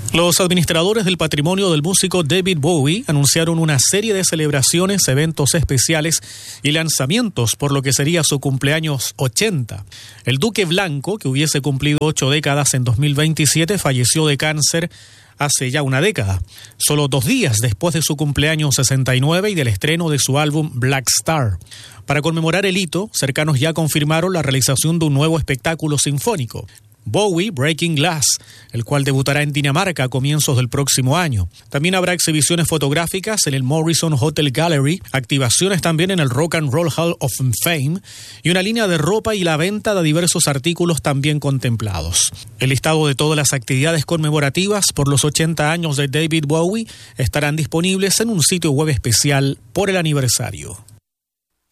Los administradores del patrimonio del músico David Bowie anunciaron una serie de celebraciones, eventos especiales y lanzamientos por lo que sería su cumpleaños 80. El Duque Blanco, que hubiese cumplido 8 décadas en 2027, falleció de cáncer hace ya una década, solo 2 días después de su cumpleaños 69 y del estreno de su álbum Black Star. Para conmemorar el hito, cercanos ya confirmaron la realización de un nuevo espectáculo sinfónico, Bowie Breaking Glass, el cual debutará en Dinamarca a comienzos del próximo año. También habrá exhibiciones fotográficas en el Morrison Hotel Gallery, activaciones también en el Rock and Roll Hall of Fame y una línea de ropa y la venta de diversos artículos también contemplados. El listado de todas las actividades conmemorativas por los 80 años de David Bowie estarán disponibles en un sitio web especial por el aniversario.